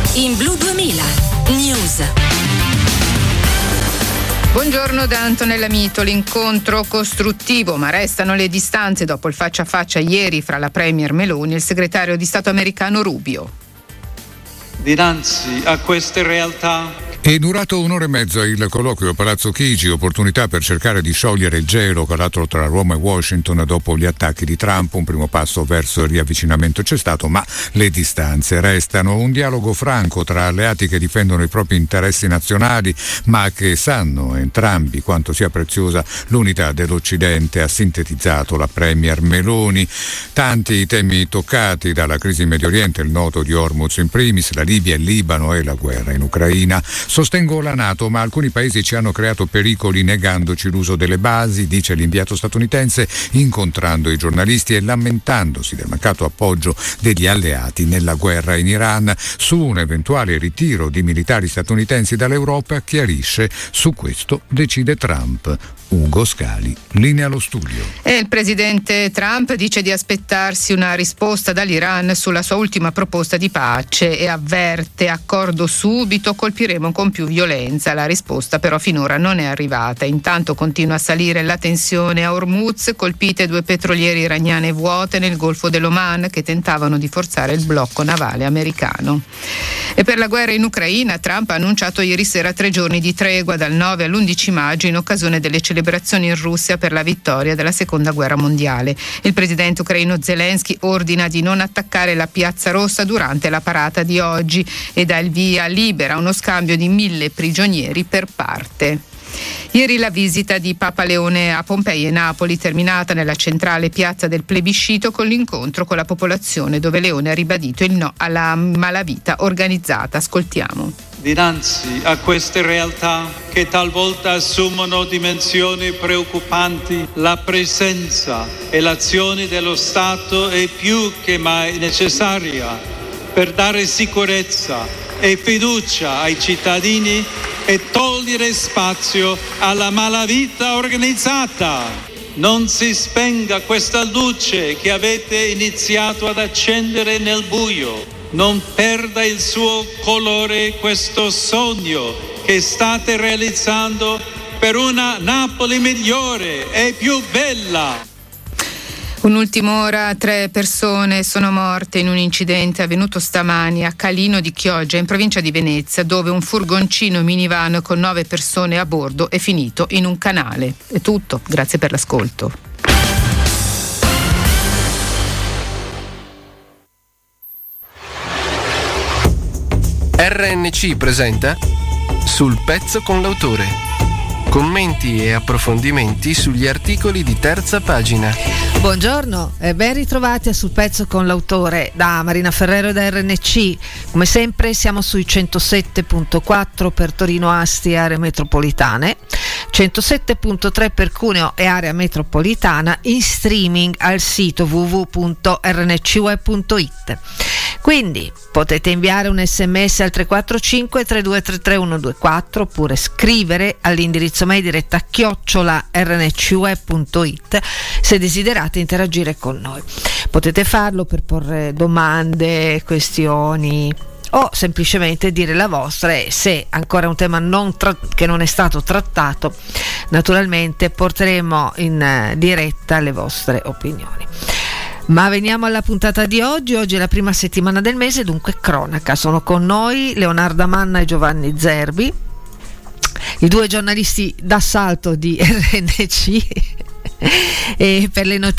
in Blu 2000 News. Buongiorno da Antonella Mito. L'incontro costruttivo, ma restano le distanze dopo il faccia a faccia ieri fra la premier Meloni e il segretario di Stato americano Rubio. Dinanzi a queste realtà è durato un'ora e mezza il colloquio a Palazzo Chigi, opportunità per cercare di sciogliere il gelo calato tra Roma e Washington dopo gli attacchi di Trump. Un primo passo verso il riavvicinamento c'è stato, ma le distanze restano. Un dialogo franco tra alleati che difendono i propri interessi nazionali, ma che sanno entrambi quanto sia preziosa l'unità dell'Occidente, ha sintetizzato la premier Meloni. Tanti i temi toccati, dalla crisi in Medio Oriente, il nodo di Hormuz in primis, la Libia, il Libano e la guerra in Ucraina. Sostengo la NATO, ma alcuni paesi ci hanno creato pericoli negandoci l'uso delle basi, dice l'inviato statunitense, incontrando i giornalisti e lamentandosi del mancato appoggio degli alleati nella guerra in Iran. Su un eventuale ritiro di militari statunitensi dall'Europa chiarisce: su questo decide Trump. Ugo Scali, linea allo studio. E il presidente Trump dice di aspettarsi una risposta dall'Iran sulla sua ultima proposta di pace e avverte: accordo subito, colpiremo con più violenza. La risposta però finora non è arrivata. Intanto continua a salire la tensione a Hormuz, colpite 2 petroliere iraniane vuote nel Golfo dell'Oman che tentavano di forzare il blocco navale americano. E per la guerra in Ucraina, Trump ha annunciato ieri sera 3 giorni di tregua dal 9 all'11 maggio in occasione delle celebrazioni in Russia per la vittoria della seconda guerra mondiale. Il presidente ucraino Zelensky ordina di non attaccare la Piazza Rossa durante la parata di oggi e dà il via libera a uno scambio di 1000 prigionieri per parte. Ieri la visita di Papa Leone a Pompei e Napoli, terminata nella centrale piazza del plebiscito con l'incontro con la popolazione, dove Leone ha ribadito il no alla malavita organizzata. Ascoltiamo. Dinanzi a queste realtà che talvolta assumono dimensioni preoccupanti, la presenza e l'azione dello Stato è più che mai necessaria per dare sicurezza e fiducia ai cittadini e togliere spazio alla malavita organizzata. Non si spenga questa luce che avete iniziato ad accendere nel buio. Non perda il suo colore questo sogno che state realizzando per una Napoli migliore e più bella. Un'ultima ora, 3 persone sono morte in un incidente avvenuto stamani a Calino di Chioggia, in provincia di Venezia, dove un furgoncino minivan con 9 persone a bordo è finito in un canale. È tutto, grazie per l'ascolto. RNC presenta Sul pezzo con l'autore. Commenti e approfondimenti sugli articoli di terza pagina. Buongiorno e ben ritrovati a Sul pezzo con l'autore da Marina Ferrero e da RNC. Come sempre siamo sui 107.4 per Torino Asti e aree metropolitane, 107.3 per Cuneo e area metropolitana, in streaming al sito www.rncweb.it. Quindi potete inviare un sms al 345 3233 124 oppure scrivere all'indirizzo mail diretta @rncweb.it se desiderate interagire con noi. Potete farlo per porre domande, questioni o semplicemente dire la vostra, e se ancora è un tema che non è stato trattato, naturalmente porteremo in diretta le vostre opinioni. Ma veniamo alla puntata di oggi. Oggi è la prima settimana del mese, dunque cronaca. Sono con noi Leonarda Manna e Giovanni Zerbi, i 2 giornalisti d'assalto di RNC, e per le notizie